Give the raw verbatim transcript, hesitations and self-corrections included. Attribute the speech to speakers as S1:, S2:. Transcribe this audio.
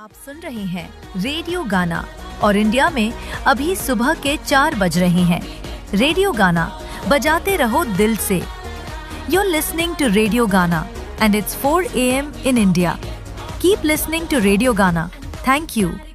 S1: आप सुन रहे हैं रेडियो गाना और इंडिया में अभी सुबह के चार बज रहे हैं। रेडियो गाना बजाते रहो दिल से। You're listening to Radio Gana and it's four a m in India. Keep listening to Radio Gana. Thank you.